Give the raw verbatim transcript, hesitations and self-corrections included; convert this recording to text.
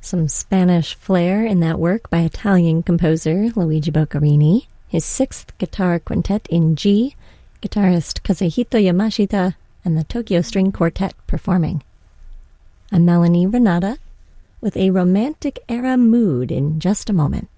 Some Spanish flair in that work by Italian composer Luigi Boccherini, his sixth guitar quintet in G, guitarist Kazuhito Yamashita, and the Tokyo String Quartet performing. I'm Melanie Renata with a romantic era mood in just a moment.